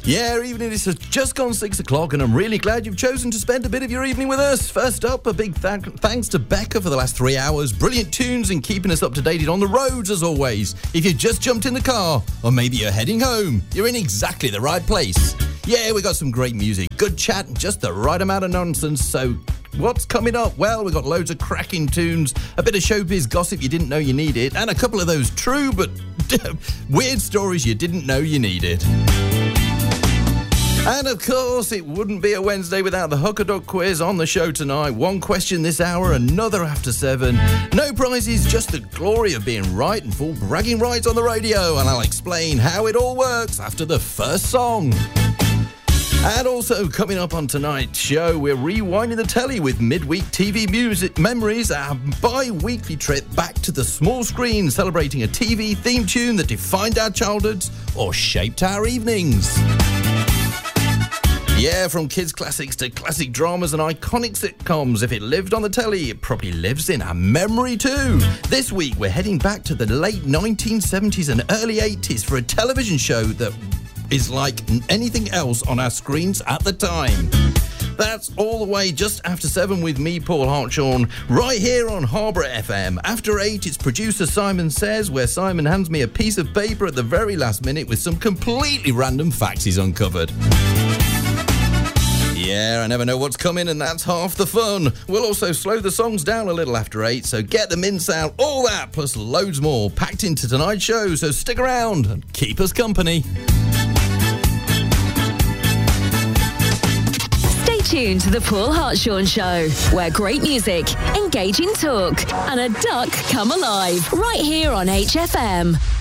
Yeah, evening is just gone 6 o'clock and I'm really glad you've chosen to spend a bit of your evening with us. First up, a big thanks to Becca for the last 3 hours. Brilliant tunes and keeping us up to date on the roads as always. If you just jumped in the car or maybe you're heading home, you're in exactly the right place. Yeah, we got some great music, good chat, just the right amount of nonsense. So what's coming up? Well, we've got loads of cracking tunes, a bit of showbiz gossip you didn't know you needed, and a couple of those true but weird stories you didn't know you needed. And of course, it wouldn't be a Wednesday without the Hooker Duck quiz on the show tonight. One question this hour, another after 7. No prizes, just the glory of being right and full bragging rights on the radio. And I'll explain how it all works after the first song. And also coming up on tonight's show, we're rewinding the telly with midweek TV music memories, our bi-weekly trip back to the small screen, celebrating a TV theme tune that defined our childhoods or shaped our evenings. Yeah, from kids' classics to classic dramas and iconic sitcoms. If it lived on the telly, it probably lives in our memory too. This week, we're heading back to the late 1970s and early 80s for a television show that is like anything else on our screens at the time. That's all the way just after 7 with me, Paul Hartshorn, right here on Harbour FM. After 8, it's producer Simon Says, where Simon hands me a piece of paper at the very last minute with some completely random facts he's uncovered. Yeah, I never know what's coming, and that's half the fun. We'll also slow the songs down a little after 8, so get the mints out, all that, plus loads more, packed into tonight's show, so stick around and keep us company. Stay tuned to the Paul Hartshorn Show, where great music, engaging talk, and a duck come alive, right here on HFM.